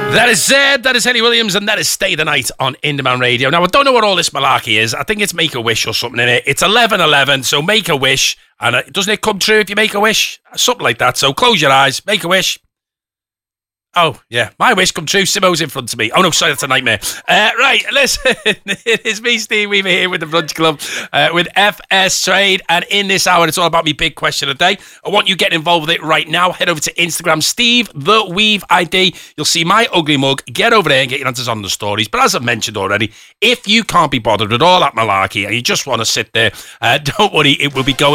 That is Henry Williams, and that is Stay the Night on Indie Radio. Now, I don't know what all this malarkey is. I think it's Make a Wish or something in it. It's 11:11, so make a wish. And doesn't it come true if you make a wish? Something like that. So close your eyes, make a wish. Oh, yeah. My wish come true. Simo's in front of me. Oh, no, sorry, that's a nightmare. Right, listen. It is me, Steve Weaver, here with the Brunch Club with FS Trade. And in this hour, it's all about me big question of the day. I want you getting involved with it right now. Head over to Instagram, Steve the Weave ID. You'll see my ugly mug. Get over there and get your answers on the stories. But as I've mentioned already, if you can't be bothered with all that malarkey and you just want to sit there, don't worry, it will be going